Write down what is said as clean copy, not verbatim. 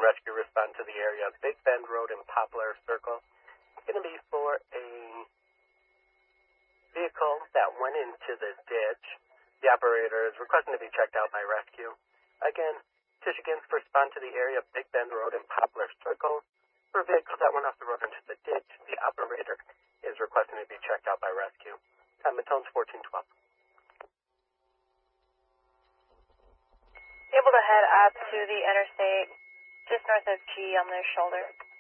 rescue respond to the area of Big Bend Road and Poplar Circle. It's going to be for a vehicle that went into the ditch. The operator is requesting to be checked out by rescue. Again, Michigan's respond to the area of Big Bend Road and Poplar Circle. For vehicles that went off the road into the ditch, the operator is requesting to be checked out by rescue. Time of tones 1412. Able to head up to the interstate just north of G on their shoulder.